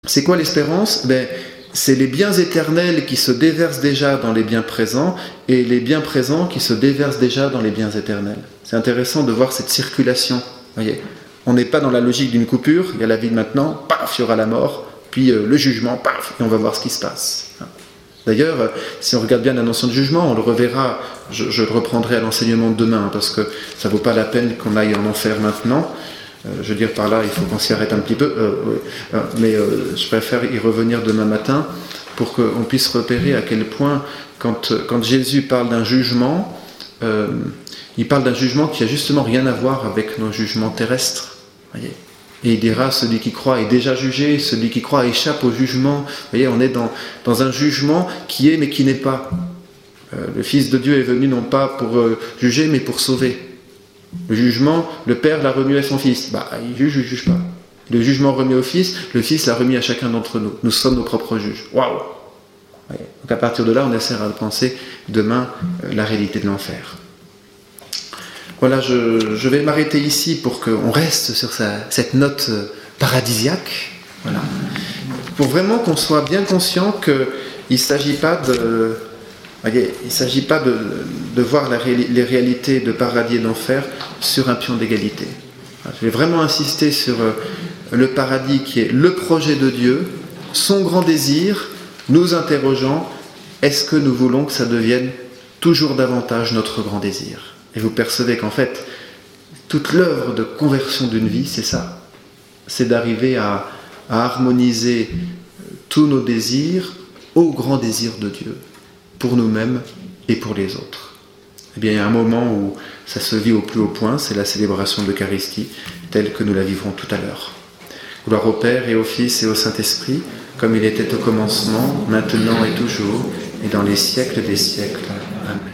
C'est quoi l'espérance ? C'est les biens éternels qui se déversent déjà dans les biens présents et les biens présents qui se déversent déjà dans les biens éternels. C'est intéressant de voir cette circulation. Voyez, on n'est pas dans la logique d'une coupure, il y a la vie de maintenant, paf, il y aura la mort, puis le jugement, paf, et on va voir ce qui se passe. D'ailleurs, si on regarde bien la notion de jugement, on le reverra, je le reprendrai à l'enseignement de demain, parce que ça ne vaut pas la peine qu'on aille en enfer maintenant. Je veux dire par là, il faut qu'on s'y arrête un petit peu, mais je préfère y revenir demain matin pour qu'on puisse repérer à quel point, quand Jésus parle d'un jugement, il parle d'un jugement qui n'a justement rien à voir avec nos jugements terrestres. Voyez. Et il dira, celui qui croit est déjà jugé, celui qui croit échappe au jugement. Vous voyez, on est dans un jugement qui est mais qui n'est pas. Le Fils de Dieu est venu non pas pour juger, mais pour sauver. Le jugement, le Père l'a remis à son Fils. Il juge pas. Le jugement remis au Fils, le Fils l'a remis à chacun d'entre nous. Nous sommes nos propres juges. Waouh! Donc à partir de là, on essaiera de penser demain la réalité de l'enfer. Voilà, je vais m'arrêter ici pour qu'on reste sur cette note paradisiaque. Voilà. Pour vraiment qu'on soit bien conscient qu'il ne s'agit pas de voir les réalités de paradis et d'enfer sur un pion d'égalité. Je vais vraiment insister sur le paradis qui est le projet de Dieu, son grand désir, nous interrogeant, est-ce que nous voulons que ça devienne toujours davantage notre grand désir ? Et vous percevez qu'en fait, toute l'œuvre de conversion d'une vie, c'est ça. C'est d'arriver à harmoniser tous nos désirs au grand désir de Dieu, pour nous-mêmes et pour les autres. Eh bien, il y a un moment où ça se vit au plus haut point, c'est la célébration de l'Eucharistie, telle que nous la vivrons tout à l'heure. Gloire au Père et au Fils et au Saint-Esprit, comme il était au commencement, maintenant et toujours, et dans les siècles des siècles. Amen.